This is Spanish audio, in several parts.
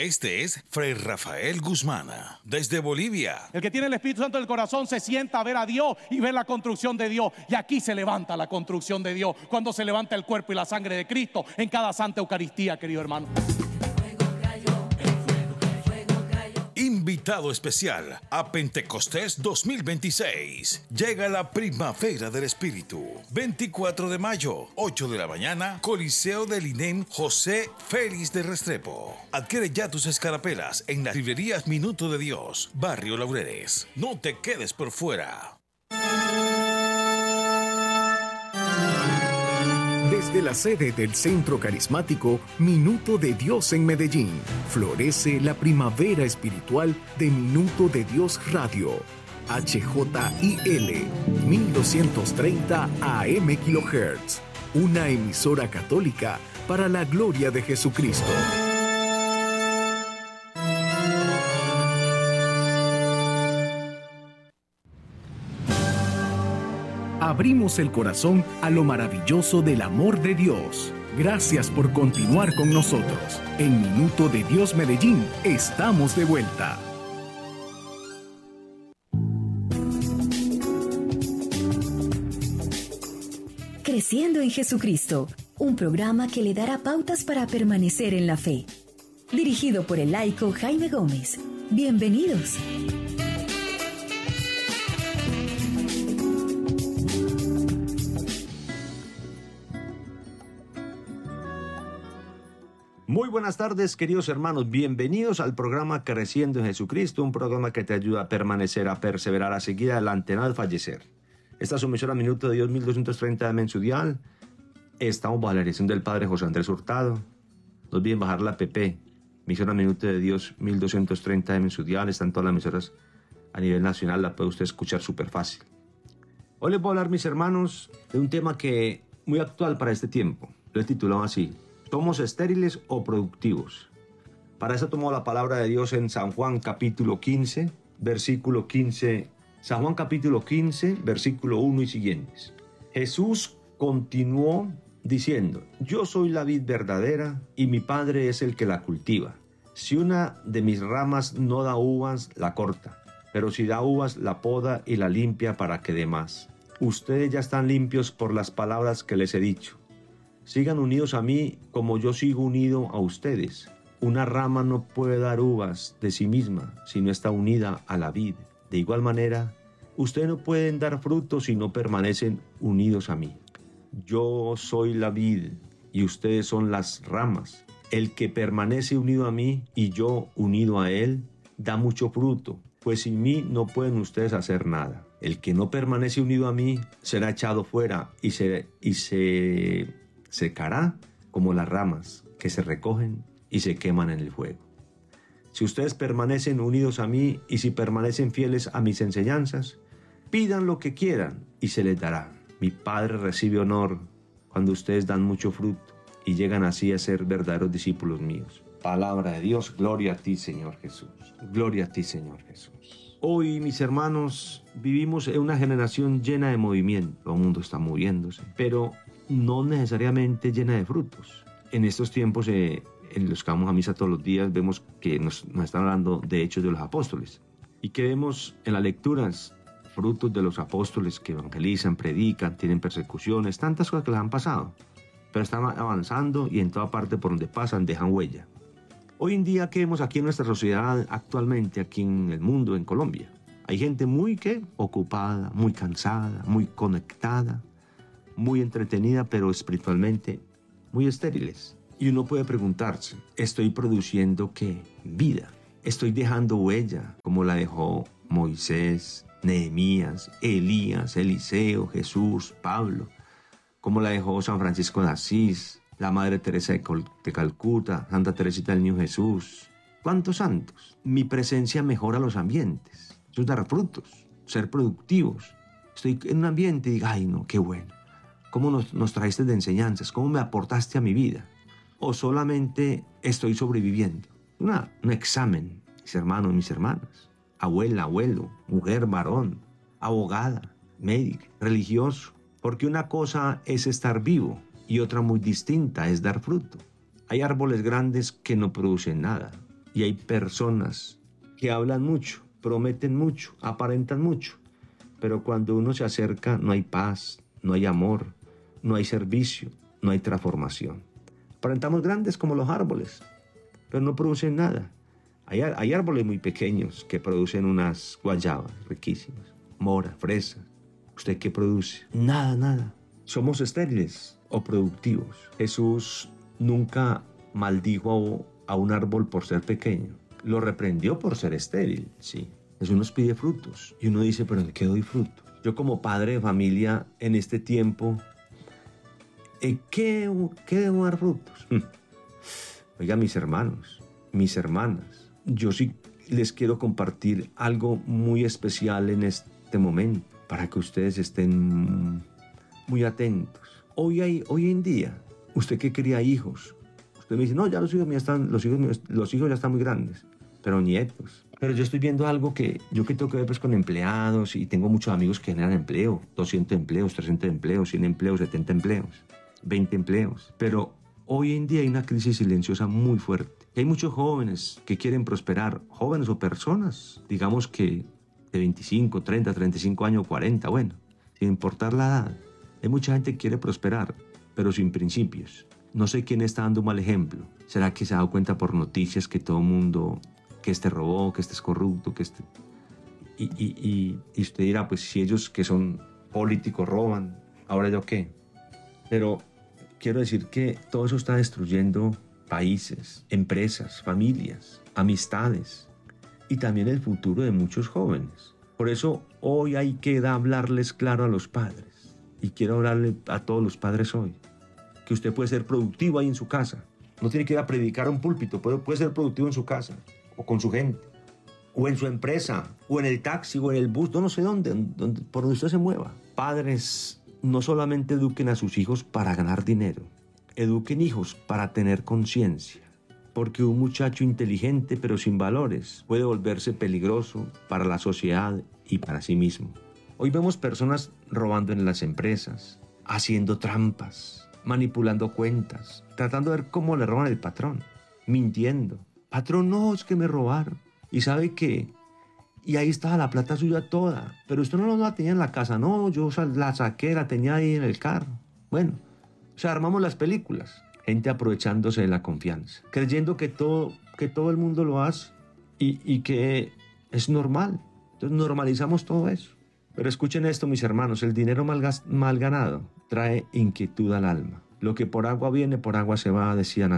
Este es Fray Rafael Guzmán, desde Bolivia. El que tiene el Espíritu Santo en el corazón se sienta a ver a Dios y ver la construcción de Dios. Y aquí se levanta la construcción de Dios, cuando se levanta el cuerpo y la sangre de Cristo en cada Santa Eucaristía, querido hermano. Invitado especial a Pentecostés 2026. Llega la Primavera del Espíritu. 24 de mayo, 8 de la mañana, Coliseo del INEM José Félix de Restrepo. Adquiere ya tus escarapelas en las librerías Minuto de Dios, Barrio Laureles. No te quedes por fuera. Desde la sede del Centro Carismático Minuto de Dios en Medellín, florece la primavera espiritual de Minuto de Dios Radio. HJIL 1230 AM kHz. Una emisora católica para la gloria de Jesucristo. Abrimos el corazón a lo maravilloso del amor de Dios. Gracias por continuar con nosotros. En Minuto de Dios Medellín, estamos de vuelta. Creciendo en Jesucristo, un programa que le dará pautas para permanecer en la fe. Dirigido por el laico Jaime Gómez. Bienvenidos. Muy buenas tardes, queridos hermanos. Bienvenidos al programa Creciendo en Jesucristo, un programa que te ayuda a permanecer, a perseverar, a seguir adelante, no a fallecer. Esta es su emisora Minuto de Dios 1230 AM en su dial. Estamos bajo la dirección del Padre José Andrés Hurtado. No olviden bajar la app, emisora Minuto de Dios 1230 AM en su dial. Están todas las emisoras a nivel nacional, la puede usted escuchar súper fácil. Hoy les voy a hablar, mis hermanos, de un tema que muy actual para este tiempo. Lo he titulado así: ¿somos estériles o productivos? Para eso tomó la palabra de Dios en San Juan capítulo 15, versículo 15. San Juan capítulo 15, versículo 1 y siguientes. Jesús continuó diciendo: yo soy la vid verdadera y mi Padre es el que la cultiva. Si una de mis ramas no da uvas, la corta, pero si da uvas, la poda y la limpia para que dé más. Ustedes ya están limpios por las palabras que les he dicho. Sigan unidos a mí como yo sigo unido a ustedes. Una rama no puede dar uvas de sí misma si no está unida a la vid. De igual manera, ustedes no pueden dar frutos si no permanecen unidos a mí. Yo soy la vid y ustedes son las ramas. El que permanece unido a mí y yo unido a él, da mucho fruto, pues sin mí no pueden ustedes hacer nada. El que no permanece unido a mí será echado fuera y se secará como las ramas que se recogen y se queman en el fuego. Si ustedes permanecen unidos a mí y si permanecen fieles a mis enseñanzas, pidan lo que quieran y se les dará. Mi Padre recibe honor cuando ustedes dan mucho fruto y llegan así a ser verdaderos discípulos míos. Palabra de Dios, gloria a ti, Señor Jesús. Gloria a ti, Señor Jesús. Hoy, mis hermanos, vivimos en una generación llena de movimiento. Todo el mundo está moviéndose, pero no necesariamente llena de frutos. En estos tiempos en los que vamos a misa todos los días, vemos que nos están hablando de Hechos de los Apóstoles. Y que vemos en las lecturas frutos de los apóstoles que evangelizan, predican, tienen persecuciones, tantas cosas que les han pasado. Pero están avanzando y en toda parte por donde pasan dejan huella. Hoy en día, ¿qué vemos aquí en nuestra sociedad actualmente, aquí en el mundo, en Colombia? Hay gente muy ocupada, muy cansada, muy conectada, muy entretenida, pero espiritualmente muy estériles. Y uno puede preguntarse, ¿estoy produciendo qué? Vida. ¿Estoy dejando huella como la dejó Moisés, Nehemías, Elías, Eliseo, Jesús, Pablo? Como la dejó San Francisco de Asís, la Madre Teresa de Calcuta, Santa Teresita del Niño Jesús? ¿Cuántos santos? Mi presencia mejora los ambientes. Eso es dar frutos, ser productivos. Estoy en un ambiente y digo, ay no, qué bueno. ¿Cómo nos trajiste de enseñanzas? ¿Cómo me aportaste a mi vida? ¿O solamente estoy sobreviviendo? Un examen, mis hermanos, mis hermanas. Abuela, abuelo, mujer, varón, abogada, médico, religioso. Porque una cosa es estar vivo y otra muy distinta es dar fruto. Hay árboles grandes que no producen nada. Y hay personas que hablan mucho, prometen mucho, aparentan mucho, pero cuando uno se acerca no hay paz, no hay amor, no hay servicio, no hay transformación. Aparentamos grandes como los árboles, pero no producen nada. Hay árboles muy pequeños que producen unas guayabas riquísimas, mora, fresa. ¿Usted qué produce? Nada, nada. Somos estériles o productivos. Jesús nunca maldijo a un árbol por ser pequeño. Lo reprendió por ser estéril, sí. Jesús nos pide frutos y uno dice, ¿pero en qué doy fruto? Yo como padre de familia en este tiempo, ¿en qué debo dar frutos? Oiga, mis hermanos, mis hermanas, yo sí les quiero compartir algo muy especial en este momento para que ustedes estén muy atentos. Hoy en día, usted que cría hijos, usted me dice, no, ya los hijos ya están muy grandes, pero nietos. Pero yo estoy viendo algo que tengo que ver pues con empleados y tengo muchos amigos que generan empleo, 200 empleos, 300 empleos, 100 empleos, 70 empleos, 20 empleos. Pero hoy en día hay una crisis silenciosa muy fuerte. Hay muchos jóvenes que quieren prosperar, jóvenes o personas, digamos que de 25, 30, 35 años, 40, bueno, sin importar la edad. Hay mucha gente que quiere prosperar, pero sin principios. No sé quién está dando un mal ejemplo. ¿Será que se ha dado cuenta por noticias que todo el mundo, que este robó, que este es corrupto, que este... Y usted dirá, pues si ellos que son políticos roban, ¿ahora yo qué? Pero quiero decir que todo eso está destruyendo países, empresas, familias, amistades y también el futuro de muchos jóvenes. Por eso hoy hay que hablarles claro a los padres. Y quiero hablarle a todos los padres hoy. Que usted puede ser productivo ahí en su casa. No tiene que ir a predicar a un púlpito. Puede ser productivo en su casa. O con su gente. O en su empresa. O en el taxi. O en el bus. No sé dónde. Por donde usted se mueva. Padres, no solamente eduquen a sus hijos para ganar dinero. Eduquen hijos para tener conciencia. Porque un muchacho inteligente pero sin valores puede volverse peligroso para la sociedad y para sí mismo. Hoy vemos personas robando en las empresas, haciendo trampas, manipulando cuentas, tratando de ver cómo le roban el patrón, mintiendo. Patrón, no, es que me robaron. ¿Y sabe qué? Y ahí estaba la plata suya toda. Pero usted no la tenía en la casa. No, yo la saqué, la tenía ahí en el carro. Bueno, o sea, armamos las películas. Gente aprovechándose de la confianza, creyendo que todo el mundo lo hace y que es normal. Entonces normalizamos todo eso. Pero escuchen esto, mis hermanos, el dinero mal ganado trae inquietud al alma. Lo que por agua viene, por agua se va,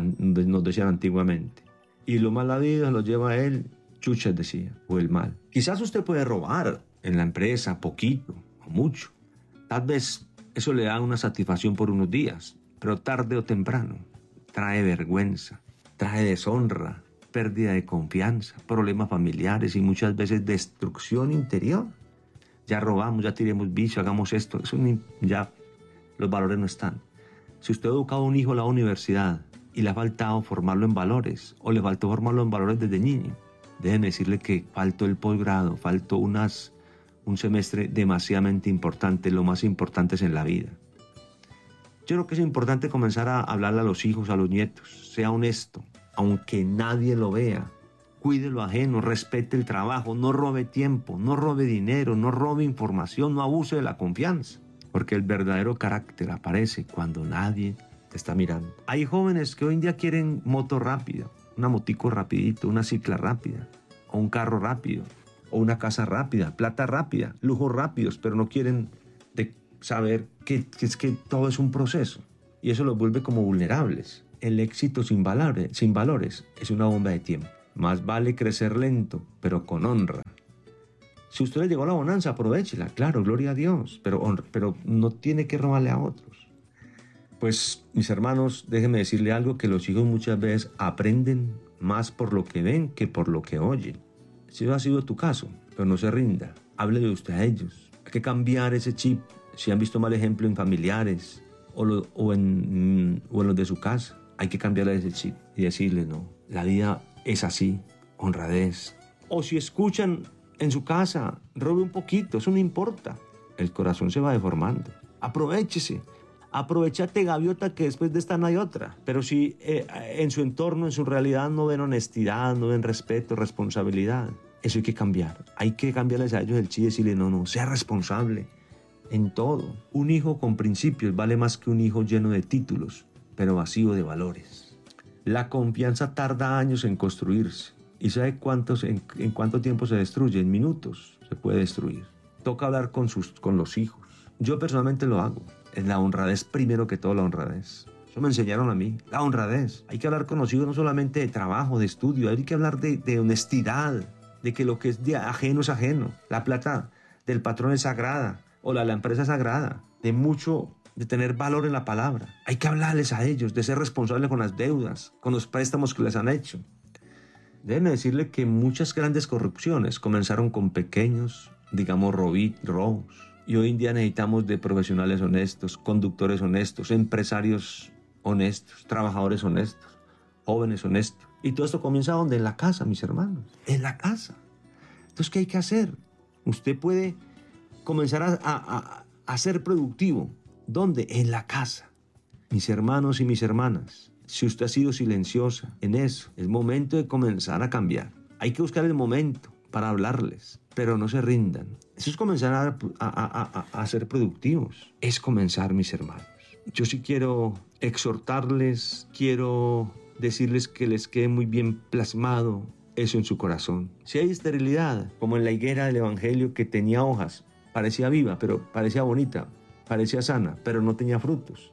nos decían antiguamente. Y lo mal habido lo lleva a él, chuches decía, o el mal. Quizás usted puede robar en la empresa poquito o mucho. Tal vez eso le da una satisfacción por unos días, pero tarde o temprano trae vergüenza, trae deshonra, pérdida de confianza, problemas familiares y muchas veces destrucción interior. Ya robamos, ya tiremos vicio, hagamos esto. Ya los valores no están. Si usted ha educado a un hijo a la universidad y le ha faltado formarlo en valores, o le faltó formarlo en valores desde niño, déjenme decirle que faltó el posgrado, faltó un semestre demasiadamente importante, lo más importante es en la vida. Yo creo que es importante comenzar a hablarle a los hijos, a los nietos. Sea honesto, aunque nadie lo vea. Cuide lo ajeno, respete el trabajo, no robe tiempo, no robe dinero, no robe información, no abuse de la confianza. Porque el verdadero carácter aparece cuando nadie te está mirando. Hay jóvenes que hoy en día quieren moto rápida, una motico rapidito, una cicla rápida, o un carro rápido, o una casa rápida, plata rápida, lujos rápidos, pero no quieren saber que todo es un proceso. Y eso los vuelve como vulnerables. El éxito sin valores es una bomba de tiempo. Más vale crecer lento, pero con honra. Si usted le llegó la bonanza, aprovéchela, claro, gloria a Dios, pero no tiene que robarle a otros. Pues, mis hermanos, déjenme decirle algo, que los hijos muchas veces aprenden más por lo que ven que por lo que oyen. Si no ha sido tu caso, pero no se rinda, hable de usted a ellos. Hay que cambiar ese chip. Si han visto mal ejemplo en familiares o en los de su casa, hay que cambiarle ese chip y decirle, no, la vida es así, honradez. O si escuchan en su casa, robe un poquito, eso no importa. El corazón se va deformando. Aprovechese, Aprovechate, gaviota, que después de esta no hay otra. Pero si en su entorno, en su realidad, no ven honestidad, no ven respeto, responsabilidad, eso hay que cambiar. Hay que cambiarles a ellos el chip y decirle, no, sea responsable en todo. Un hijo con principios vale más que un hijo lleno de títulos, pero vacío de valores. La confianza tarda años en construirse. ¿Y sabe en cuánto tiempo se destruye? En minutos se puede destruir. Toca hablar con los hijos. Yo personalmente lo hago. Es la honradez, primero que todo la honradez. Eso me enseñaron a mí, la honradez. Hay que hablar con los hijos no solamente de trabajo, de estudio, hay que hablar de honestidad, de que lo que es de ajeno es ajeno. La plata del patrón es sagrada, o la empresa es sagrada, de tener valor en la palabra. Hay que hablarles a ellos, de ser responsables con las deudas, con los préstamos que les han hecho. Deben decirle que muchas grandes corrupciones comenzaron con pequeños, digamos, robos. Y hoy en día necesitamos de profesionales honestos, conductores honestos, empresarios honestos, trabajadores honestos, jóvenes honestos. Y todo esto comienza ¿dónde? En la casa, mis hermanos. En la casa. Entonces, ¿qué hay que hacer? Usted puede comenzar a ser productivo. ¿Dónde? En la casa. Mis hermanos y mis hermanas, si usted ha sido silenciosa en eso, es momento de comenzar a cambiar. Hay que buscar el momento para hablarles, pero no se rindan. Eso es comenzar a ser productivos. Es comenzar, mis hermanos. Yo sí quiero exhortarles, quiero decirles que les quede muy bien plasmado eso en su corazón. Si hay esterilidad, como en la higuera del Evangelio que tenía hojas, parecía viva, pero parecía bonita, parecía sana, pero no tenía frutos.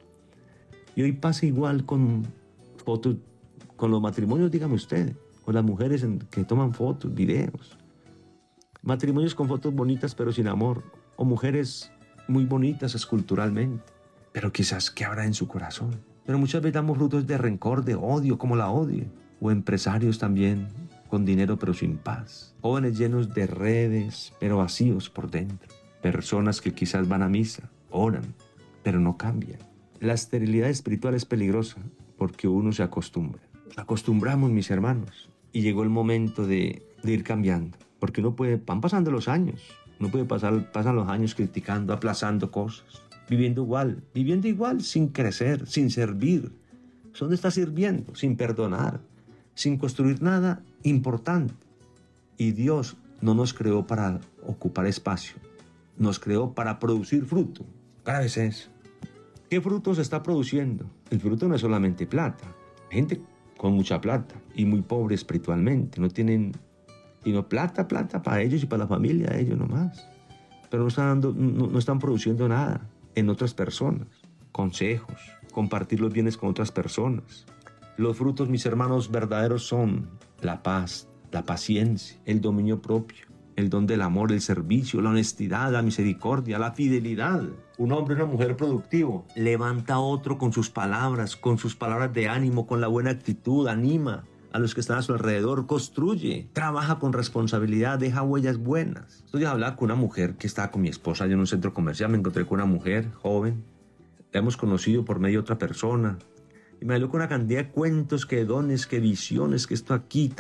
Y hoy pasa igual con fotos, con los matrimonios, dígame usted, con las mujeres que toman fotos, videos. Matrimonios con fotos bonitas pero sin amor, o mujeres muy bonitas esculturalmente, pero quizás ¿qué habrá en su corazón? Pero muchas veces damos frutos de rencor, de odio, como la odio, o empresarios también con dinero pero sin paz, jóvenes llenos de redes pero vacíos por dentro, personas que quizás van a misa, oran, pero no cambian. La esterilidad espiritual es peligrosa porque uno se acostumbra. Acostumbramos, mis hermanos, y llegó el momento de ir cambiando. Porque van pasando los años, pasan los años criticando, aplazando cosas, viviendo igual, sin crecer, sin servir. ¿Dónde está sirviendo? Sin perdonar, sin construir nada importante. Y Dios no nos creó para ocupar espacio, nos creó para producir fruto. Grave es eso. ¿Qué fruto se está produciendo? El fruto no es solamente plata. Gente con mucha plata y muy pobre espiritualmente, no tienen... Y no plata para ellos y para la familia de ellos nomás. Pero no están produciendo nada en otras personas. Consejos, compartir los bienes con otras personas. Los frutos, mis hermanos, verdaderos son la paz, la paciencia, el dominio propio, el don del amor, el servicio, la honestidad, la misericordia, la fidelidad. Un hombre o una mujer productivo levanta a otro con sus palabras de ánimo, con la buena actitud, anima a los que están a su alrededor, construye, trabaja con responsabilidad, deja huellas buenas. Estoy hablando con una mujer que estaba con mi esposa yo en un centro comercial, me encontré con una mujer joven, la hemos conocido por medio de otra persona, y me habló con una cantidad de cuentos, que dones, que visiones, que esto aquí,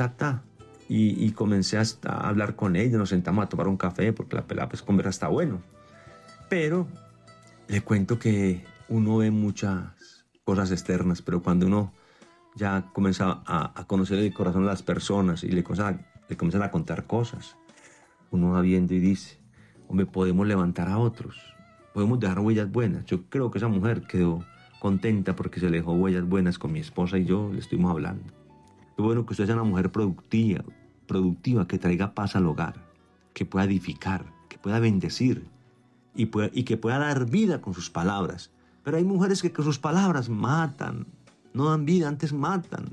y comencé a hablar con ella, nos sentamos a tomar un café, porque la pelada pues conversa está bueno, pero le cuento que uno ve muchas cosas externas, pero cuando uno ya comienza a conocer el corazón de las personas y le comienzan a contar cosas, uno va viendo y dice, hombre, podemos levantar a otros, podemos dejar huellas buenas. Yo creo que esa mujer quedó contenta porque se le dejó huellas buenas con mi esposa y yo le estuvimos hablando. Es bueno que usted sea una mujer productiva, que traiga paz al hogar, que pueda edificar, que pueda bendecir y que pueda dar vida con sus palabras. Pero hay mujeres que con sus palabras matan, no dan vida, antes matan.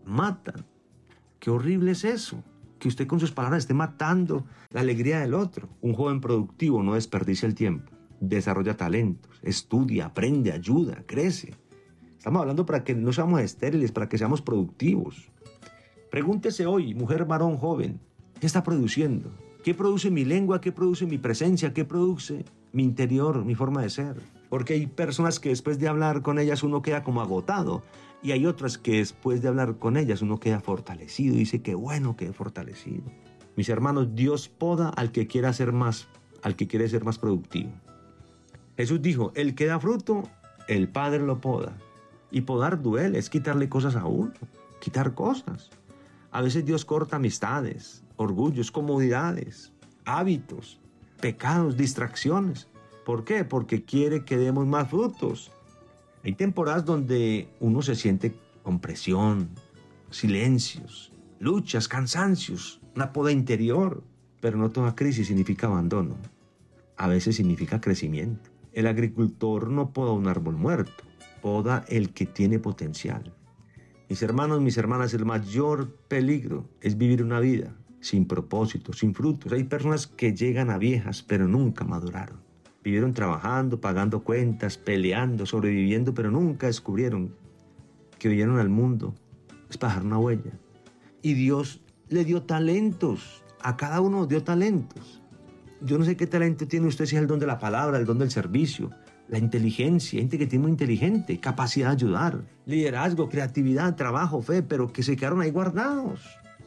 Qué horrible es eso, que usted con sus palabras esté matando la alegría del otro. Un joven productivo no desperdicia el tiempo, desarrolla talentos, estudia, aprende, ayuda, crece. Estamos hablando para que no seamos estériles, para que seamos productivos. Pregúntese hoy, mujer, varón, joven, ¿qué está produciendo? ¿Qué produce mi lengua? ¿Qué produce mi presencia? ¿Qué produce mi interior, mi forma de ser? Porque hay personas que después de hablar con ellas uno queda como agotado, y hay otras que después de hablar con ellas uno queda fortalecido y dice, qué bueno, quedé fortalecido. Mis hermanos, Dios poda al que quiere ser más productivo. Jesús dijo, el que da fruto el Padre lo poda. Y podar duele, es quitarle cosas a uno, quitar cosas. A veces Dios corta amistades, orgullos, comodidades, hábitos, pecados, distracciones. ¿Por qué? Porque quiere que demos más frutos. Hay temporadas donde uno se siente con presión, silencios, luchas, cansancios, una poda interior. Pero no toda crisis significa abandono. A veces significa crecimiento. El agricultor no poda un árbol muerto, poda el que tiene potencial. Mis hermanos, mis hermanas, el mayor peligro es vivir una vida sin propósito, sin frutos. Hay personas que llegan a viejas, pero nunca maduraron. Vivieron trabajando, pagando cuentas, peleando, sobreviviendo, pero nunca descubrieron que vinieron al mundo es para dejar una huella. Y Dios le dio talentos, a cada uno dio talentos. Yo no sé qué talento tiene usted, si es el don de la palabra, el don del servicio, la inteligencia, gente que tiene muy inteligente, capacidad de ayudar, liderazgo, creatividad, trabajo, fe, pero que se quedaron ahí guardados.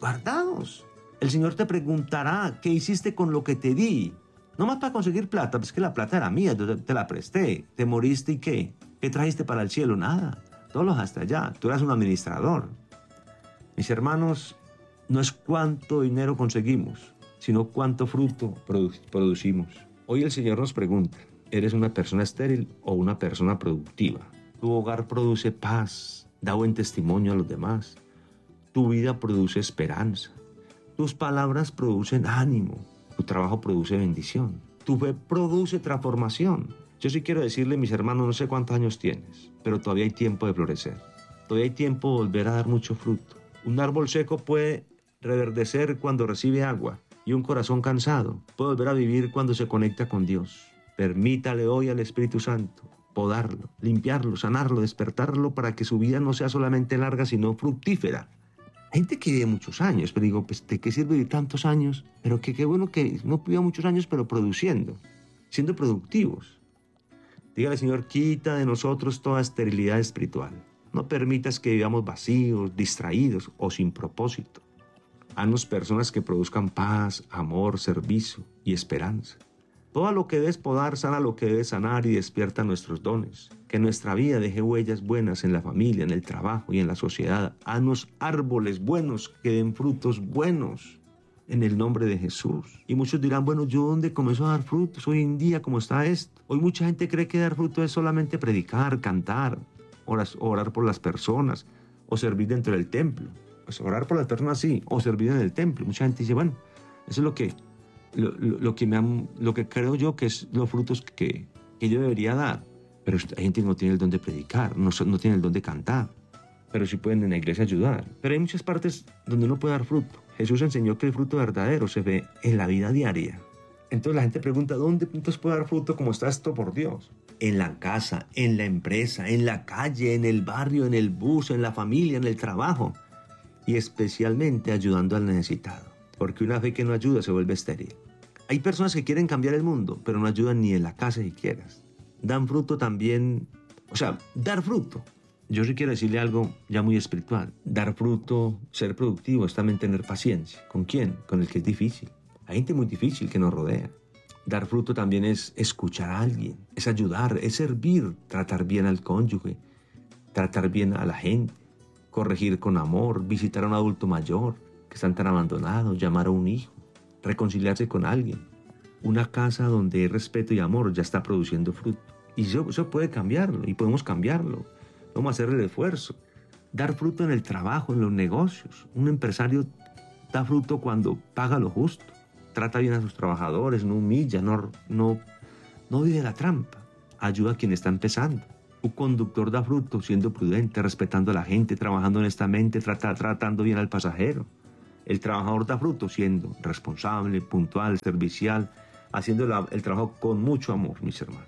El Señor te preguntará, ¿qué hiciste con lo que te di? No más para conseguir plata, pues que la plata era mía, yo te la presté. ¿Te moriste y qué? ¿Qué trajiste para el cielo? Nada. Todo lo dejaste allá. Tú eras un administrador. Mis hermanos, no es cuánto dinero conseguimos, sino cuánto fruto producimos. Hoy el Señor nos pregunta, ¿eres una persona estéril o una persona productiva? Tu hogar produce paz, da buen testimonio a los demás. Tu vida produce esperanza. Tus palabras producen ánimo. Tu trabajo produce bendición. Tu fe produce transformación. Yo sí quiero decirle, mis hermanos, no sé cuántos años tienes, pero todavía hay tiempo de florecer. Todavía hay tiempo de volver a dar mucho fruto. Un árbol seco puede reverdecer cuando recibe agua, y un corazón cansado puede volver a vivir cuando se conecta con Dios. Permítale hoy al Espíritu Santo podarlo, limpiarlo, sanarlo, despertarlo para que su vida no sea solamente larga, sino fructífera. Hay gente que vive muchos años, pero digo, pues, ¿de qué sirve vivir tantos años? Pero qué bueno que no viva muchos años, pero produciendo, siendo productivos. Dígale, Señor, quita de nosotros toda esterilidad espiritual. No permitas que vivamos vacíos, distraídos o sin propósito. Haznos personas que produzcan paz, amor, servicio y esperanza. Todo lo que debes podar, sana lo que debes sanar y despierta nuestros dones. Que nuestra vida deje huellas buenas en la familia, en el trabajo y en la sociedad. Haznos árboles buenos que den frutos buenos en el nombre de Jesús. Y muchos dirán, bueno, ¿yo dónde comienzo a dar frutos hoy en día? ¿Cómo está esto? Hoy mucha gente cree que dar fruto es solamente predicar, cantar, orar por las personas o servir dentro del templo. Pues orar por las personas sí, o servir en el templo. Mucha gente dice, bueno, eso es lo que creo yo que es los frutos que yo debería dar. Pero hay gente que no tiene el don de predicar, no tiene el don de cantar, pero sí pueden en la iglesia ayudar. Pero hay muchas partes donde uno puede dar fruto. Jesús enseñó que el fruto verdadero se ve en la vida diaria. Entonces la gente pregunta, ¿dónde entonces puede dar fruto como está esto por Dios? En la casa, en la empresa, en la calle, en el barrio, en el bus, en la familia, en el trabajo. Y especialmente ayudando al necesitado. Porque una fe que no ayuda se vuelve estéril. Hay personas que quieren cambiar el mundo, pero no ayudan ni en la casa si quieras. Dan fruto también, dar fruto. Yo sí quiero decirle algo ya muy espiritual. Dar fruto, ser productivo, es también tener paciencia. ¿Con quién? Con el que es difícil. Hay gente muy difícil que nos rodea. Dar fruto también es escuchar a alguien, es ayudar, es servir, tratar bien al cónyuge, tratar bien a la gente, corregir con amor, visitar a un adulto mayor que están tan abandonados, llamar a un hijo, reconciliarse con alguien. Una casa donde hay respeto y amor ya está produciendo fruto. Y eso puede cambiarlo y podemos cambiarlo. Vamos a hacer el esfuerzo. Dar fruto en el trabajo, en los negocios. Un empresario da fruto cuando paga lo justo. Trata bien a sus trabajadores, no humilla, no vive la trampa. Ayuda a quien está empezando. Un conductor da fruto siendo prudente, respetando a la gente, trabajando honestamente, tratando bien al pasajero. El trabajador da fruto siendo responsable, puntual, servicial, haciendo el trabajo con mucho amor, mis hermanos.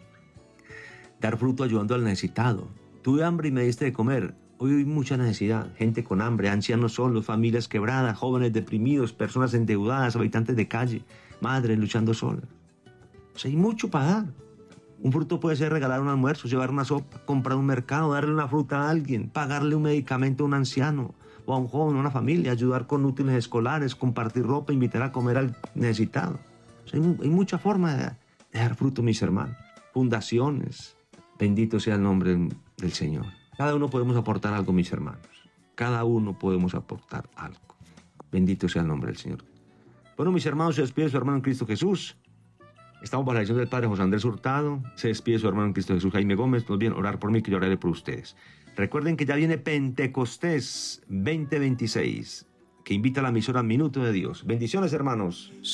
Dar fruto ayudando al necesitado. Tuve hambre y me diste de comer. Hoy hay mucha necesidad, gente con hambre, ancianos solos, familias quebradas, jóvenes deprimidos, personas endeudadas, habitantes de calle, madres luchando solas. Hay mucho para dar. Un fruto puede ser regalar un almuerzo, llevar una sopa, comprar un mercado, darle una fruta a alguien, pagarle un medicamento a un anciano o a un joven, a una familia, ayudar con útiles escolares, compartir ropa, invitar a comer al necesitado. Hay mucha forma de dar fruto, mis hermanos. Fundaciones, Bendito sea el nombre del Señor. Cada uno podemos aportar algo, mis hermanos. Cada uno podemos aportar algo. Bendito sea el nombre del Señor. Bueno, mis hermanos, se despide su hermano en Cristo Jesús. Estamos bajo la dirección del Padre José Andrés Hurtado. Se despide su hermano en Cristo Jesús, Jaime Gómez. Nos bien orar por mí, que yo oraré por ustedes. Recuerden que ya viene Pentecostés 2026, que invita a la emisora Minuto de Dios. Bendiciones, hermanos.